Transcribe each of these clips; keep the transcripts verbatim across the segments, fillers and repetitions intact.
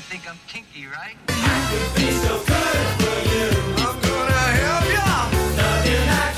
think I'm kinky, right? Be so good for you. I'm gonna help ya. Love you like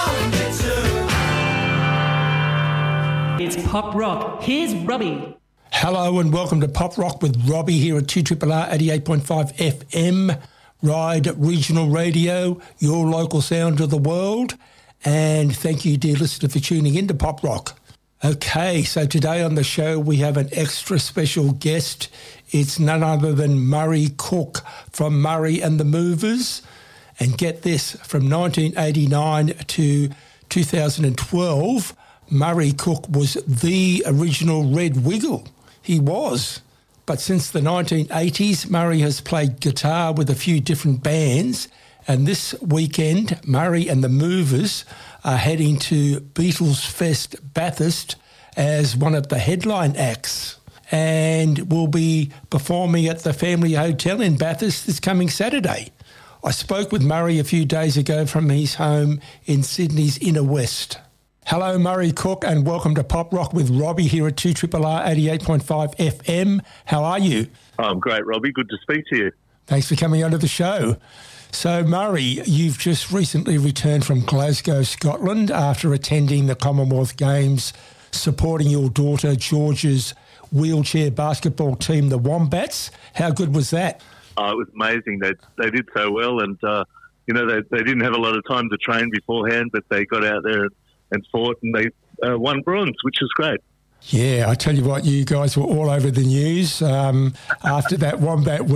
you want me to. It's Pop Rock. Here's Robbie. Hello and welcome to Pop Rock with Robbie here at two R R eighty-eight point five F M, Ride Regional Radio, your local sound of the world. And thank you, dear listener, for tuning in to Pop Rock. Okay, so today on the show we have an extra special guest. It's none other than Murray Cook from Murray and the Movers. And get this, from nineteen eighty-nine to two thousand twelve, Murray Cook was the original Red Wiggle. He was. But since the nineteen eighties, Murray has played guitar with a few different bands. And this weekend, Murray and the Movers are heading to Beatles Fest Bathurst as one of the headline acts, and will be performing at the Family Hotel in Bathurst this coming Saturday. I spoke with Murray a few days ago from his home in Sydney's Inner West. Hello, Murray Cook, and welcome to Pop Rock with Robbie here at two R R R eighty-eight point five F M. How are you? I'm great, Robbie. Good to speak to you. Thanks for coming onto the show. So, Murray, you've just recently returned from Glasgow, Scotland, after attending the Commonwealth Games, supporting your daughter George's wheelchair basketball team, the Wombats. How good was that? Oh, it was amazing. They they did so well, and uh, you know they they didn't have a lot of time to train beforehand, but they got out there and fought, and they uh, won bronze, which was great. Yeah, I tell you what, you guys were all over the news um, after that Wombat